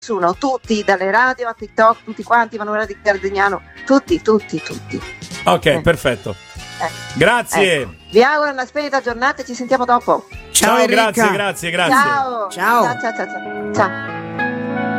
nessuno, tutti, dalle radio a TikTok, tutti quanti, Emanuela Di Cardegnano, tutti. Ok, perfetto. Grazie. Ecco. Vi auguro una splendida giornata e ci sentiamo dopo. Ciao, Enrica. grazie. Ciao. Ciao. Ciao.